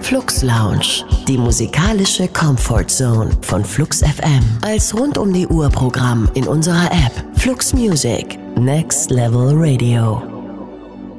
Flux Lounge, die musikalische Comfort Zone von Flux FM. Als rund um die Uhr Programm in unserer App Flux Music. Next Level Radio.